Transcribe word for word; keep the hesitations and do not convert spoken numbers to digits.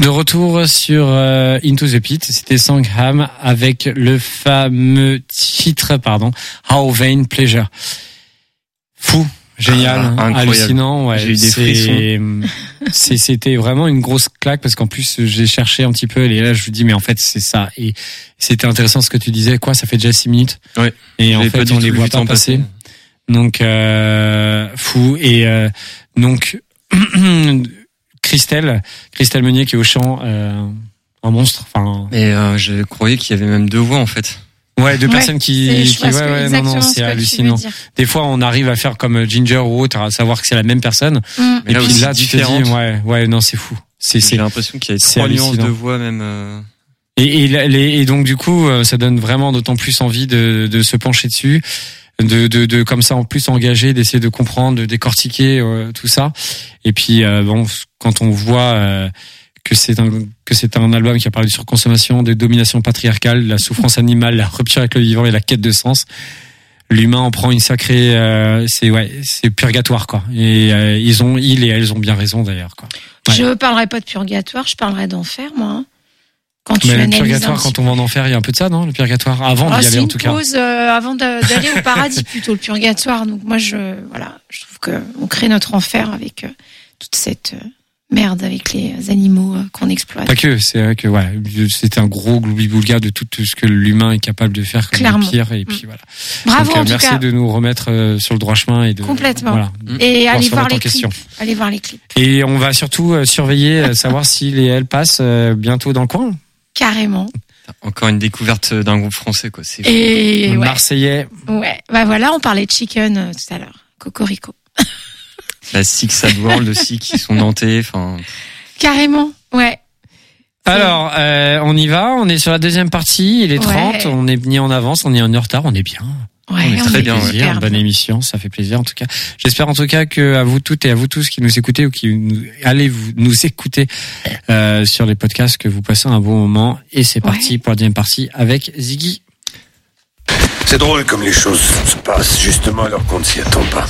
De retour sur euh, Into the Pit, c'était Sangham avec le fameux titre, pardon, How Vain Pleasure. Fou, génial, ah, hallucinant. Ouais, j'ai eu des c'est, frissons. C'est, c'était vraiment une grosse claque parce qu'en plus j'ai cherché un petit peu et là je me dis mais en fait c'est ça et c'était intéressant ce que tu disais, quoi, ça fait déjà six minutes. Ouais. Et en fait on les voit pas passer. Donc euh, fou et euh, donc. Christelle, Christelle Meunier qui est au chant, euh, un monstre. Enfin. Et euh, je croyais qu'il y avait même deux voix en fait. Ouais, deux ouais, personnes qui, qui ouais, ouais, non, non, c'est hallucinant. Des fois, on arrive à faire comme Ginger ou autre, à savoir que c'est la même personne. Mm. Et là, puis là, tu te dis, ouais, ouais, non, c'est fou. C'est, J'ai c'est, l'impression qu'il y a trois nuances de voix même. Euh... Et, et, les, et donc, du coup, ça donne vraiment d'autant plus envie de, de se pencher dessus. De, de, de, comme ça, en plus engager, d'essayer de comprendre, de décortiquer euh, tout ça. Et puis, euh, bon, quand on voit euh, que c'est un que c'est un album qui a parlé de surconsommation, de domination patriarcale, la souffrance animale, la rupture avec le vivant et la quête de sens, l'humain en prend une sacrée, euh, c'est ouais, c'est purgatoire quoi. Et euh, ils ont, ils et elles ont bien raison d'ailleurs quoi. Ouais. Je parlerai pas de purgatoire, je parlerai d'enfer moi. Hein. Quand tu mais le purgatoire, quand on va en enfer, il y a un peu de ça, non? Le purgatoire, avant ah, d'y aller en tout cas. C'est une pause euh, avant d'aller au paradis plutôt, le purgatoire. Donc moi, je voilà, je trouve que on crée notre enfer avec euh, toute cette euh, merde avec les animaux euh, qu'on exploite. Pas que, c'est vrai que ouais, c'était un gros gloubi-boulga de tout ce que l'humain est capable de faire comme Clairement. le pire. Et puis voilà. Bravo donc, en euh, tout merci cas. de nous remettre euh, sur le droit chemin et de complètement. Voilà, et allez voir les question. clips. Allez voir les clips. Et on va surtout euh, surveiller, euh, savoir si les L passent euh, bientôt dans le coin. Carrément. Encore une découverte d'un groupe français, quoi. C'est et ouais. Marseillais. Ouais. Bah voilà, on parlait de Chicken euh, tout à l'heure. Cocorico. La Six Sad World aussi, qui sont nantais, enfin. Carrément. Ouais. Alors, euh, on y va. On est sur la deuxième partie. Il est trente. Ouais. On est ni en avance, on est en retard. On est bien. Ouais, on est on très est bien. bien. Bonne émission, ça fait plaisir en tout cas. J'espère en tout cas que à vous toutes et à vous tous qui nous écoutez ou qui nous, allez vous nous écouter euh, sur les podcasts, que vous passez un bon moment. Et c'est parti ouais. pour la deuxième partie avec Ziggy. C'est drôle comme les choses se passent justement alors qu'on ne s'y attend pas.